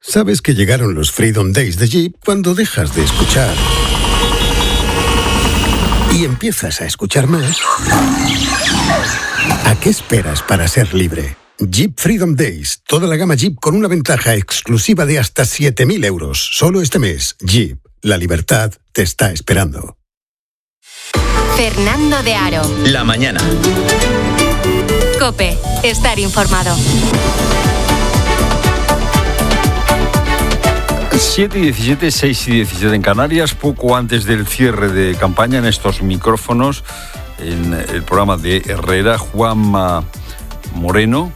Sabes que llegaron los Freedom Days de Jeep cuando dejas de escuchar y empiezas a escuchar más. ¿A qué esperas para ser libre? Jeep Freedom Days. Toda la gama Jeep con una ventaja exclusiva de hasta 7.000 euros. Solo este mes. Jeep. La libertad te está esperando. Fernando de Aro. La mañana. COPE. Estar informado. 7:17, 6:17 en Canarias, poco antes del cierre de campaña en estos micrófonos, en el programa de Herrera, Juanma Moreno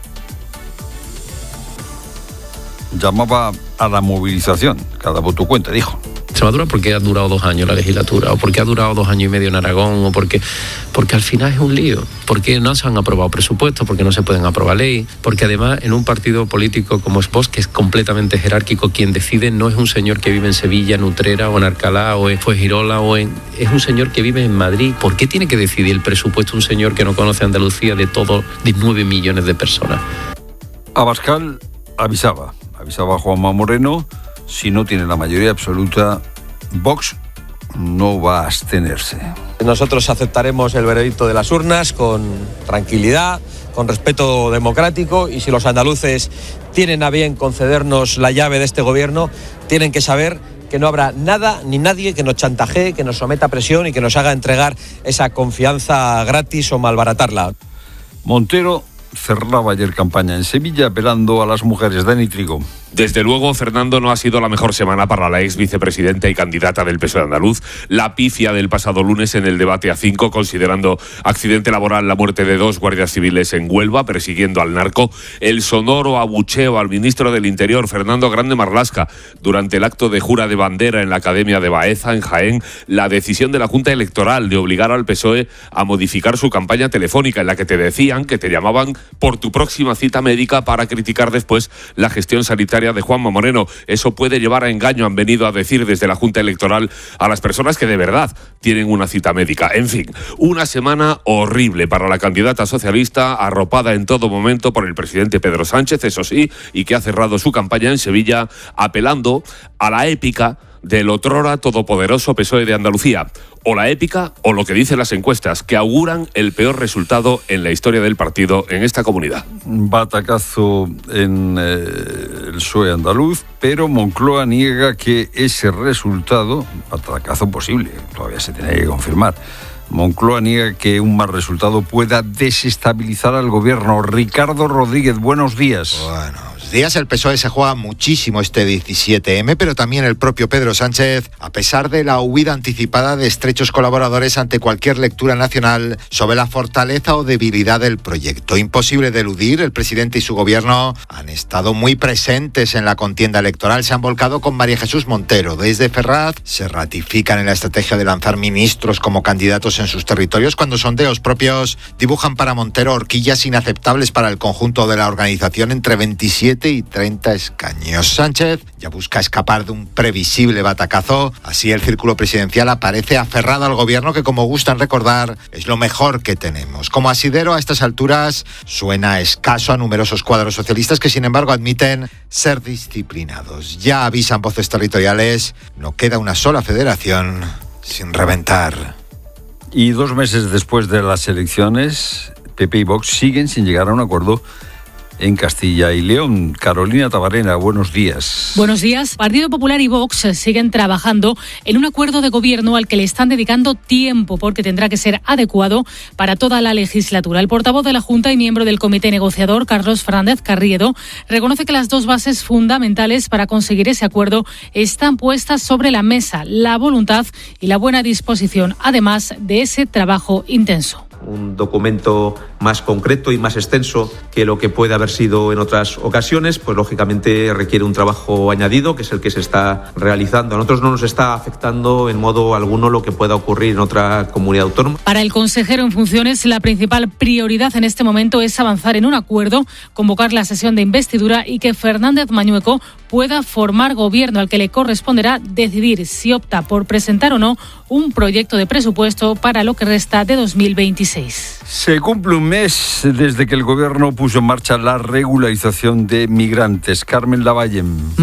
llamaba a la movilización. Cada voto cuenta, dijo. Extremadura porque ha durado 2 años la legislatura, o porque ha durado 2 años y medio en Aragón, o porque al final es un lío, porque no se han aprobado presupuestos, porque no se pueden aprobar ley, porque además en un partido político como es Vox, que es completamente jerárquico, quien decide no es un señor que vive en Sevilla, en Utrera, o en Alcalá, o en Fuengirola, es un señor que vive en Madrid. ¿Por qué tiene que decidir el presupuesto un señor que no conoce Andalucía de 9 millones de personas? Abascal avisaba a Juanma Moreno: si no tiene la mayoría absoluta, Vox no va a abstenerse. Nosotros aceptaremos el veredicto de las urnas con tranquilidad, con respeto democrático, y si los andaluces tienen a bien concedernos la llave de este gobierno, tienen que saber que no habrá nada ni nadie que nos chantajee, que nos someta a presión y que nos haga entregar esa confianza gratis o malbaratarla. Montero cerraba ayer campaña en Sevilla apelando a las mujeres. Dani Trigo. Desde luego, Fernando, no ha sido la mejor semana para la ex vicepresidenta y candidata del PSOE andaluz. La pifia del pasado lunes en el debate A5, considerando accidente laboral la muerte de 2 guardias civiles en Huelva, persiguiendo al narco. El sonoro abucheo al ministro del Interior, Fernando Grande Marlaska, durante el acto de jura de bandera en la Academia de Baeza, en Jaén. La decisión de la Junta Electoral de obligar al PSOE a modificar su campaña telefónica, en la que te decían que te llamaban por tu próxima cita médica para criticar después la gestión sanitaria de Juanma Moreno. Eso puede llevar a engaño, han venido a decir desde la Junta Electoral a las personas que de verdad tienen una cita médica. En fin, una semana horrible para la candidata socialista, arropada en todo momento por el presidente Pedro Sánchez, eso sí, y que ha cerrado su campaña en Sevilla apelando a la épica del otrora todopoderoso PSOE de Andalucía. O la épica o lo que dicen las encuestas, que auguran el peor resultado en la historia del partido en esta comunidad. Batacazo en el PSOE andaluz, pero Moncloa niega que ese resultado, batacazo posible, todavía se tiene que confirmar, Moncloa niega que un mal resultado pueda desestabilizar al gobierno. Ricardo Rodríguez, buenos días. Buenos días. El PSOE se juega muchísimo este 17M, pero también el propio Pedro Sánchez, a pesar de la huida anticipada de estrechos colaboradores ante cualquier lectura nacional sobre la fortaleza o debilidad del proyecto. Imposible de eludir, el presidente y su gobierno han estado muy presentes en la contienda electoral, se han volcado con María Jesús Montero. Desde Ferraz se ratifican en la estrategia de lanzar ministros como candidatos en sus territorios, cuando sondeos propios dibujan para Montero horquillas inaceptables para el conjunto de la organización entre 27 y 30 escaños. Sánchez ya busca escapar de un previsible batacazo. Así el círculo presidencial aparece aferrado al gobierno, que, como gustan recordar, es lo mejor que tenemos. Como asidero a estas alturas suena escaso a numerosos cuadros socialistas que, sin embargo, admiten ser disciplinados. Ya avisan voces territoriales, no queda una sola federación sin reventar. Y 2 meses después de las elecciones, PP y Vox siguen sin llegar a un acuerdo en Castilla y León. Carolina Tabarena, buenos días. Buenos días. Partido Popular y Vox siguen trabajando en un acuerdo de gobierno al que le están dedicando tiempo, porque tendrá que ser adecuado para toda la legislatura. El portavoz de la Junta y miembro del comité negociador, Carlos Fernández Carriedo, reconoce que las 2 bases fundamentales para conseguir ese acuerdo están puestas sobre la mesa: la voluntad y la buena disposición, además de ese trabajo intenso. Un documento más concreto y más extenso que lo que puede haber sido en otras ocasiones, pues lógicamente requiere un trabajo añadido, que es el que se está realizando. A nosotros no nos está afectando en modo alguno lo que pueda ocurrir en otra comunidad autónoma. Para el consejero en funciones, la principal prioridad en este momento es avanzar en un acuerdo, convocar la sesión de investidura y que Fernández Mañueco pueda formar gobierno, al que le corresponderá decidir si opta por presentar o no un proyecto de presupuesto para lo que resta de 2026. Se cumple un mes desde que el gobierno puso en marcha la regularización de migrantes. Carmen Lavalle.